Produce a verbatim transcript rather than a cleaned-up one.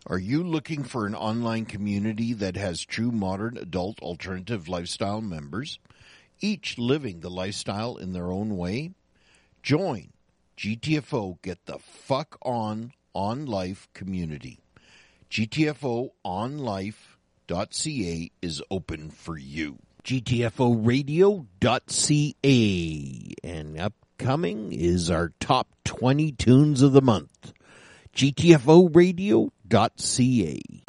Are you looking for an online community that has true modern adult alternative lifestyle members, each living the lifestyle in their own way? Join G T F O Get the Fuck On On Life community. G T F O on life dot c a is open for you. G T F O radio dot c a. And upcoming is our top twenty tunes of the month. G T F O radio dot c a.